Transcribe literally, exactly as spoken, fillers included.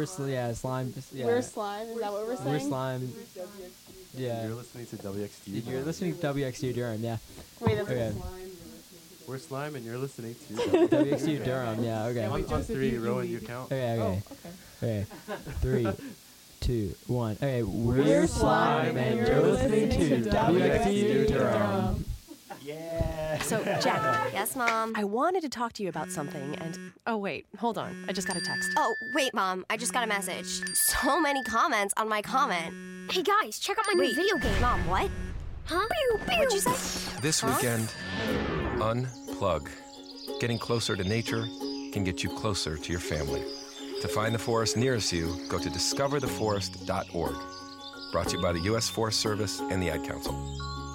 sl- yeah, slime. Yeah. We're slime. Is that what we're saying? We're slime. Yeah. You're listening to W X T. You're listening to W X U Durham. Yeah. Wait, that's Okay. We're slime, and you're listening to W X U Durham. Yeah. Okay. On, on three, Rowan, you count. Okay. Okay. Oh, Okay. Three, two, one. Okay. We're, We're slime, Slime, and and you're you're listening listening to to W X U W X U Durham. Durham. Yeah. So, Jack, Yes, Mom? I wanted to talk to you about something, and oh, wait, hold on. I just got a text. Oh, wait, Mom. I just got a message. So many comments on my comment. Hey guys, check out my new Wait, video game. Mom, what? Huh? Pew, pew. What'd you say? This Huh? weekend, unplug. Getting closer to nature can get you closer to your family. To find the forest nearest you, go to discover the forest dot org. Brought to you by the U S Forest Service and the Ad Council.